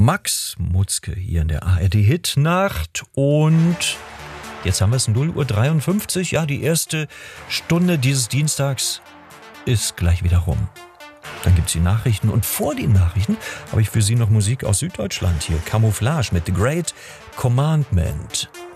Max Mutzke hier in der ARD-Hit-Nacht und jetzt haben wir es 0:53 Uhr. Ja, die erste Stunde dieses Dienstags ist gleich wieder rum. Dann gibt's die Nachrichten und vor den Nachrichten habe ich für Sie noch Musik aus Süddeutschland hier. Camouflage mit The Great Commandment.